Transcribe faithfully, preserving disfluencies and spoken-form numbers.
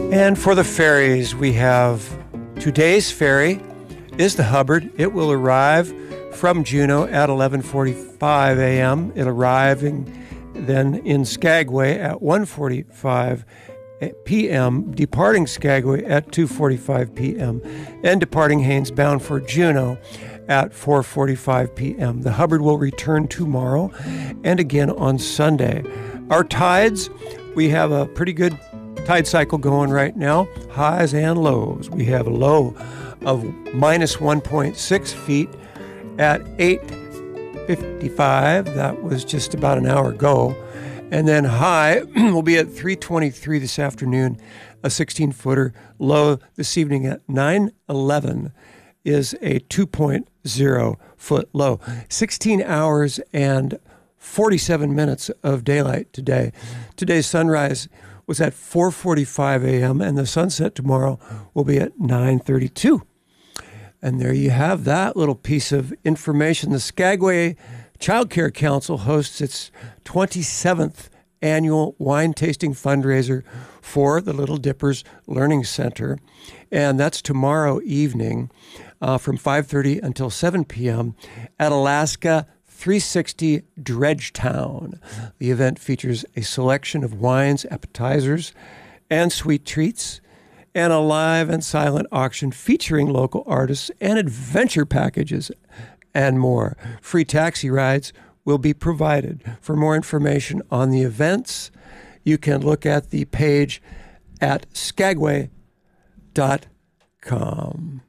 And for the ferries, we have today's ferry is the Hubbard. It will arrive from Juneau at eleven forty-five a.m. It'll arriving then in Skagway at one forty-five p.m., departing Skagway at two forty-five p.m., and departing Haines bound for Juneau at four forty-five p.m. The Hubbard will return tomorrow and again on Sunday. Our tides, we have a pretty good tide cycle going right now, highs and lows. We have a low of minus one point six feet at eight fifty-five. That was just about an hour ago. And then high will be at three twenty-three this afternoon, a sixteen-footer. Low this evening at nine eleven is a two point oh foot low. sixteen hours and forty-seven minutes of daylight today. Today's sunrise was at four forty-five a.m. and the sunset tomorrow will be at nine thirty-two. And there you have that little piece of information. The Skagway Child Care Council hosts its twenty-seventh annual wine tasting fundraiser for the Little Dippers Learning Center. And that's tomorrow evening uh, from five thirty until seven p.m. at Alaska three sixty Dredgetown. The event features a selection of wines, appetizers, and sweet treats, and a live and silent auction featuring local artists and adventure packages and more. Free taxi rides will be provided. For more information on the events, you can look at the page at skagway dot com.